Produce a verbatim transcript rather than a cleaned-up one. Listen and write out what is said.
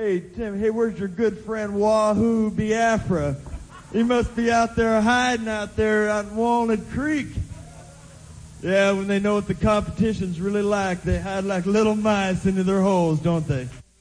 Hey, Tim, hey, where's your good friend Wahoo Biafra? He must be out there hiding out there out in Walnut Creek. Yeah, when they know what the competition's really like, they hide like little mice into their holes, don't they?